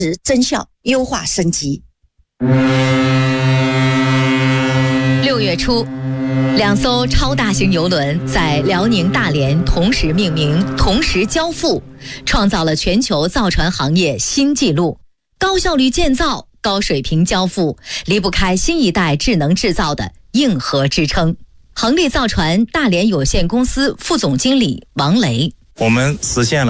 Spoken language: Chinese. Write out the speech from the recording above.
增效，优化升级。 6月初，2艘超大型邮轮在辽宁大连同时命名、同时交付，创造了全球造船行业新纪录。高效率建造、高水平交付，离不开新一代智能制造的硬核支撑。恒力造船大连有限公司副总经理王雷： 我们实现了